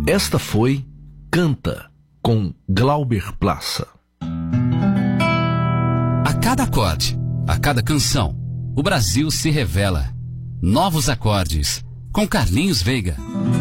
Esta foi Canta, com Glauber Plaça. A cada acorde, a cada canção, o Brasil se revela. Novos acordes, com Carlinhos Veiga.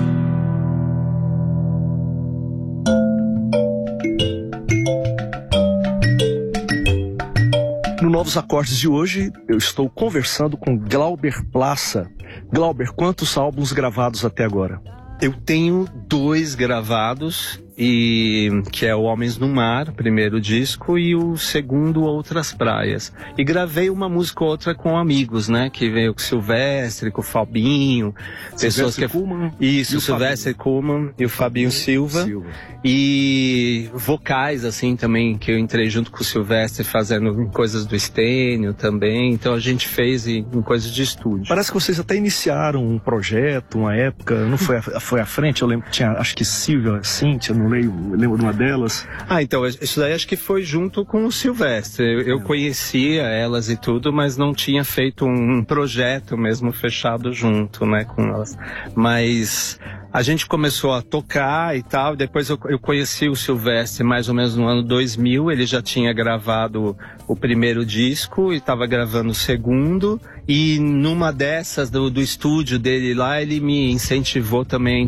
No Novos Acordes de hoje, eu estou conversando com Glauber Plaça. Glauber, quantos álbuns gravados até agora? Eu tenho 2 gravados, que é o Homens no Mar, primeiro disco, e o segundo, Outras Praias. E gravei uma música ou outra com amigos, né? Que veio com o Silvestre, com o Fabinho. Pessoas que... Kuhlmann. Isso, o Silvestre Kuhlmann e o Fabinho Silva. E vocais, assim, também, que eu entrei junto com o Silvestre fazendo coisas do Estênio também. Então a gente fez em coisas de estúdio. Parece que vocês até iniciaram um projeto, uma época, não foi à frente? Eu lembro que tinha, acho que Cíntia, não lembro de uma delas. Então, isso daí acho que foi junto com o Silvestre. Eu conhecia elas e tudo, mas não tinha feito um projeto mesmo fechado junto, né, com elas. Mas a gente começou a tocar e tal, depois eu conheci o Silvestre mais ou menos no ano 2000, ele já tinha gravado o primeiro disco e estava gravando o segundo, e numa dessas do estúdio dele lá, ele me incentivou também